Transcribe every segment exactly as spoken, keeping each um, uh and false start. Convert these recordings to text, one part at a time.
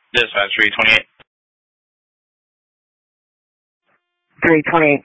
Dispatch three twenty-eight. three twenty-eight.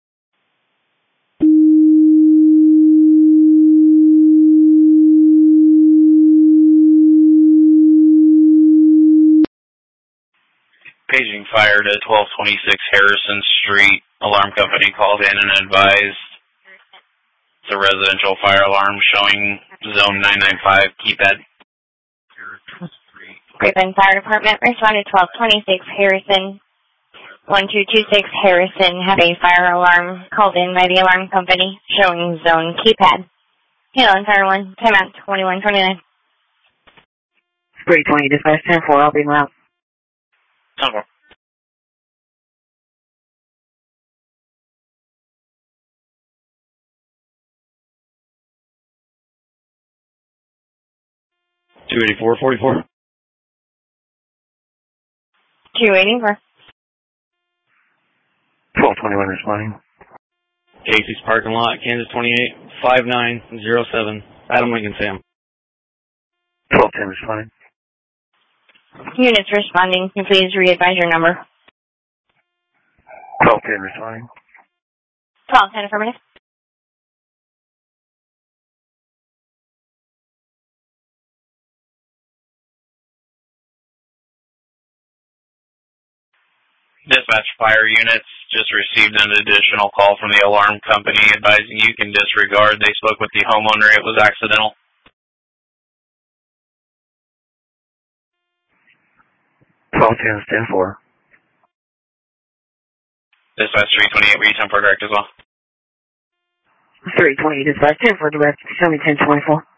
Paging fire to twelve twenty-six Harrison Street. Alarm company called in and advised it's a residential fire alarm showing zone nine nine five keypad. Grapevine Fire Department responded twelve twenty-six Harrison. one two two six Harrison had a fire alarm called in by the alarm company showing zone keypad. Hail on Fire one, timeout twenty-one twenty-nine. three twenty, dispatch ten four, I'll be out. Okay. two eighty-four forty-four. two eighty-four. twelve twenty-one responding. Casey's parking lot, Kansas twenty-eight, five nine zero seven. Adam Lincoln Sam. twelve ten responding. Units responding, can you please re-advise your number? twelve ten responding. twelve ten affirmative. Dispatch fire units just received an additional call from the alarm company advising you can disregard. They spoke with the homeowner. It was accidental. twelve ten ten four. Dispatch three twenty-eight, were you ten four direct as well? three twenty, dispatch ten four direct, seven ten twenty-four.